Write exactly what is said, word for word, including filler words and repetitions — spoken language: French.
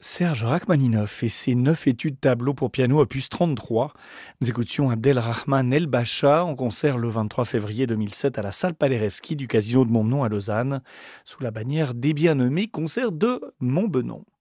Serge Rachmaninoff et ses neuf études tableaux pour piano opus trente-trois. Nous écoutions Abdelrahman El-Bacha en concert le vingt-trois février deux mille sept à la salle Paderewski du Casino de Montbenon à Lausanne, sous la bannière des bien-nommés concerts de Montbenon.